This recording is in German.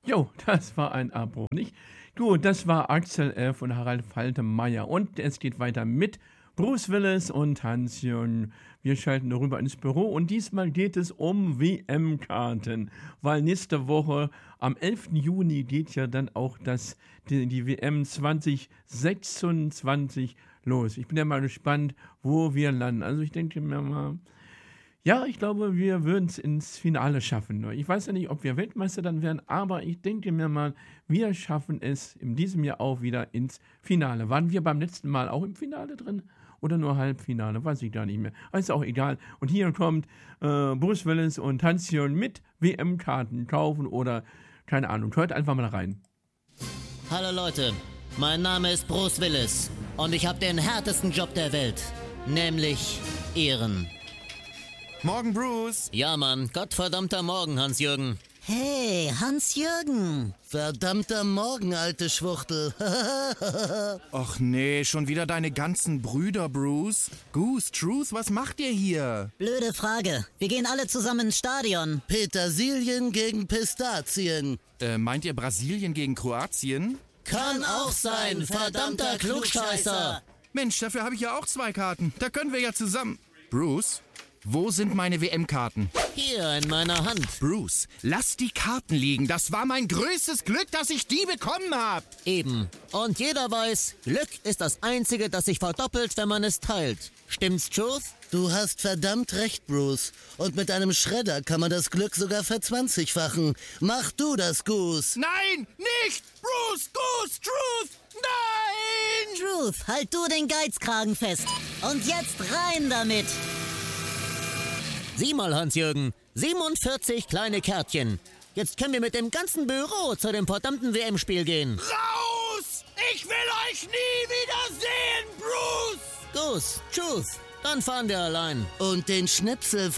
Jo, das war ein Abbruch, nicht? Gut, das war Axel F. und Harald Faltermeier. Und es geht weiter mit Bruce Willis und Hans-Jürgen. Wir schalten rüber ins Büro und diesmal geht es um WM-Karten, weil nächste Woche am 11. Juni geht ja dann auch die WM 2026 los. Ich bin ja mal gespannt, wo wir landen. Also ich denke mir mal, ja, ich glaube, wir würden es ins Finale schaffen. Ich weiß ja nicht, ob wir Weltmeister dann werden, aber ich denke mir mal, wir schaffen es in diesem Jahr auch wieder ins Finale. Waren wir beim letzten Mal auch im Finale drin oder nur Halbfinale? Weiß ich gar nicht mehr. Aber ist auch egal. Und hier kommt Bruce Willis und Hans-Jürgen mit WM-Karten kaufen oder keine Ahnung. Hört einfach mal rein. Hallo Leute, mein Name ist Bruce Willis und ich habe den härtesten Job der Welt, nämlich Ehren. Morgen, Bruce. Ja, Mann, gottverdammter Morgen, Hans-Jürgen. Hey, Hans-Jürgen. Verdammter Morgen, alte Schwuchtel. Och nee, schon wieder deine ganzen Brüder, Bruce. Goose, Truth, was macht ihr hier? Blöde Frage. Wir gehen alle zusammen ins Stadion. Petersilien gegen Pistazien. Meint ihr Brasilien gegen Kroatien? Kann auch sein, verdammter Klugscheißer. Mensch, dafür habe ich ja auch 2 Karten. Da können wir ja zusammen. Bruce, wo sind meine WM-Karten? Hier in meiner Hand. Bruce, lass die Karten liegen. Das war mein größtes Glück, dass ich die bekommen habe. Eben. Und jeder weiß, Glück ist das Einzige, das sich verdoppelt, wenn man es teilt. Stimmt's, Truth? Du hast verdammt recht, Bruce. Und mit einem Schredder kann man das Glück sogar verzwanzigfachen. Mach du das, Goose. Nein, nicht! Bruce, Goose, Truth, nein! Truth, halt du den Geizkragen fest. Und jetzt rein damit. Sieh mal, Hans-Jürgen, 47 kleine Kärtchen. Jetzt können wir mit dem ganzen Büro zu dem verdammten WM-Spiel gehen. Raus! Ich will euch nie wiedersehen, Bruce! Goose, Truth, dann fahren wir allein. Und den Schnipsel